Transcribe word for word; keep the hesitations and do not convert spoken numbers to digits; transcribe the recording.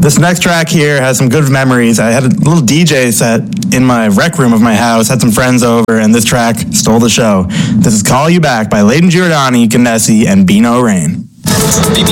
This next track here has some good memories. I had a little D J set in my rec room of my house, had some friends over, and this track stole the show. This is Call You Back by Layden Giordani, Ganessi, and Bino Rain. Baby,